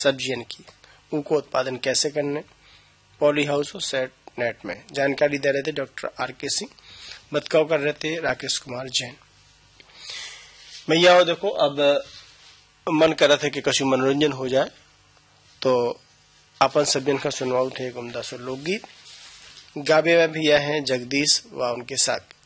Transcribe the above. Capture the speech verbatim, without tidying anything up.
सब्जियन की ऊ को उत्पादन कैसे करने, पॉली हाउस और सेट नेट में जानकारी दे रहे थे डॉक्टर आर के सिंह। बतकाव कर रहे थे राकेश कुमार जैन। भैया वो देखो, अब मन कर रहा था कि कछु मनोरंजन हो जाए, तो अपन सबियन का सुनवाऊ थे एक उम्दा सो लोकगीत। गावे भैया हैं जगदीश व उनके साथ